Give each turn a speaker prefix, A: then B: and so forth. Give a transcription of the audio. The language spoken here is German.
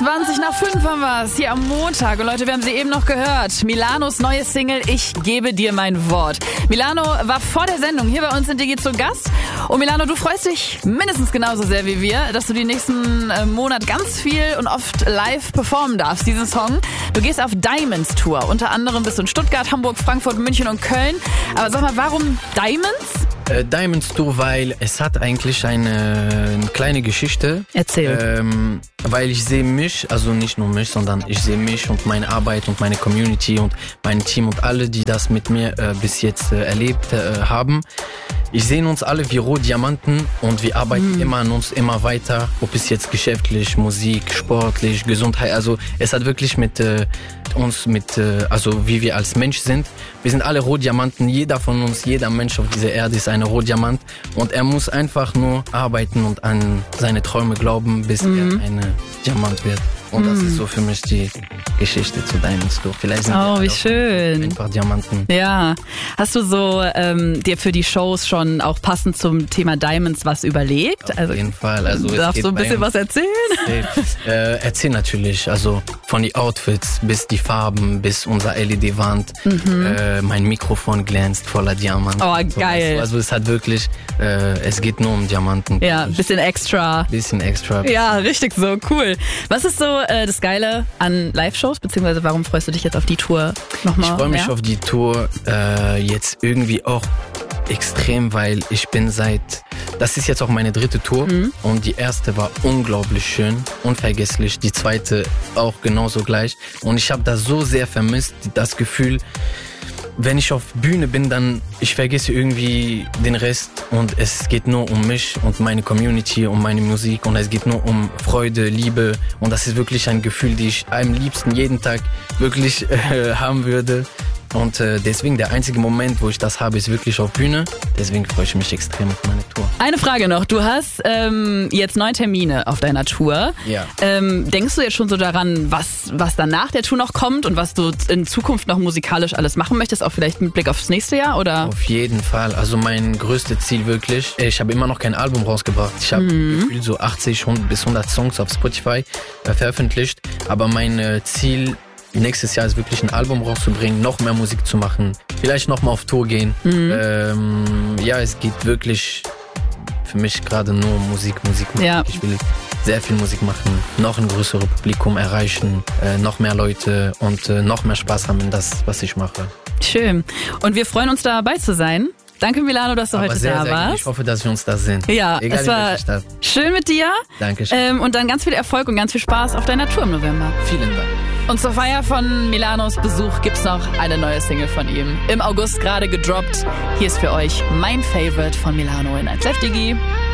A: 5 haben wir es hier am Montag. Und Leute, wir haben sie eben noch gehört. Milanos neue Single, Ich gebe dir mein Wort. Milano war vor der Sendung hier bei uns in Digi zu Gast. Und Milano, du freust dich mindestens genauso sehr wie wir, dass du die nächsten Monat ganz viel und oft live performen darfst, diesen Song. Du gehst auf Diamonds Tour. Unter anderem bist du in Stuttgart, Hamburg, Frankfurt, München und Köln. Aber sag mal, warum Diamonds?
B: Diamonds Tour, weil es hat eigentlich eine kleine Geschichte.
A: Erzähl.
B: Weil ich sehe mich, also nicht nur mich, sondern ich sehe mich und meine Arbeit und meine Community und mein Team und alle, die das mit mir bis jetzt erlebt haben. Ich sehe uns alle wie Rohdiamanten und wir arbeiten immer an uns, immer weiter, ob es jetzt geschäftlich, Musik, sportlich, Gesundheit, also es hat wirklich mit uns, also wie wir als Mensch sind. Wir sind alle Rohdiamanten, jeder von uns, jeder Mensch auf dieser Erde ist ein Rohdiamant und er muss einfach nur arbeiten und an seine Träume glauben, bis er ein Diamant wird. Und das ist so für mich die Geschichte zu Diamonds Tour. Vielleicht sind
A: wie schön.
B: Ein paar Diamanten.
A: Ja. Hast du so dir für die Shows schon auch passend zum Thema Diamonds was überlegt?
B: Auf jeden Fall. Also
A: darfst du ein bisschen was erzählen?
B: Erzähl natürlich. Also von die Outfits bis die Farben, bis unser LED-Wand. Mein Mikrofon glänzt voller Diamanten.
A: Oh, geil.
B: Also es hat wirklich, es geht nur um Diamanten.
A: Ja, bisschen extra. Ja, richtig so. Cool. Was ist so das Geile an Live-Shows, beziehungsweise warum freust du dich jetzt auf die Tour nochmal?
B: Ich freue mich auf die Tour jetzt irgendwie auch extrem, weil ich bin das ist jetzt auch meine 3. Tour und die erste war unglaublich schön, unvergesslich, die zweite auch genauso gleich und ich habe das so sehr vermisst, das Gefühl, wenn ich auf Bühne bin, dann ich vergesse irgendwie den Rest und es geht nur um mich und meine Community, um meine Musik und es geht nur um Freude, Liebe und das ist wirklich ein Gefühl, die ich am liebsten jeden Tag wirklich haben würde. Und deswegen der einzige Moment, wo ich das habe, ist wirklich auf Bühne. Deswegen freue ich mich extrem auf meine Tour.
A: Eine Frage noch. Du hast jetzt 9 Termine auf deiner Tour.
B: Ja.
A: Denkst du jetzt schon so daran, was dann nach der Tour noch kommt und was du in Zukunft noch musikalisch alles machen möchtest? Auch vielleicht mit Blick aufs nächste Jahr, oder?
B: Auf jeden Fall. Also mein größtes Ziel wirklich. Ich habe immer noch kein Album rausgebracht. Ich habe gefühlt so 80 bis 100 Songs auf Spotify veröffentlicht. Aber mein Ziel nächstes Jahr ist wirklich ein Album rauszubringen, noch mehr Musik zu machen, vielleicht noch mal auf Tour gehen. Ja, es geht wirklich für mich gerade nur um Musik. Ja. Ich will sehr viel Musik machen, noch ein größeres Publikum erreichen, noch mehr Leute und noch mehr Spaß haben in das, was ich mache.
A: Schön. Und wir freuen uns dabei zu sein. Danke, Milano, dass du heute da warst.
B: Ich hoffe, dass wir uns da sehen.
A: Ja, egal, es war schön mit dir.
B: Dankeschön.
A: Und dann ganz viel Erfolg und ganz viel Spaß auf deiner Tour im November.
B: Vielen Dank.
A: Und zur Feier von Milanos Besuch gibt's noch eine neue Single von ihm. Im August gerade gedroppt. Hier ist für euch mein Favorite von Milano in 1Live Digi.